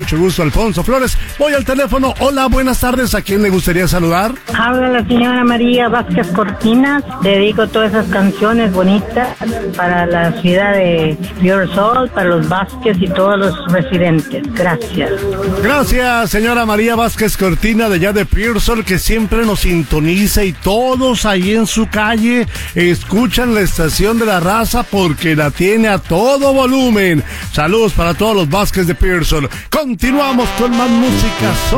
mucho gusto, Alfonso Flores. Voy al teléfono. Hola, buenas tardes. ¿A quién le gustaría saludar? Habla la señora María Vázquez Cortinas. Dedico todas esas canciones bonitas para la ciudad de Pure Sol, para los Vázquez y todos los residentes. Gracias. Gracias, señora María Vázquez Cortina, de allá de Pearsall, que siempre nos sintoniza, y todos ahí en su calle escuchan la estación de la raza porque la tiene a todo volumen. Saludos para todos los Vázquez de Pearsall. Continuamos con más música.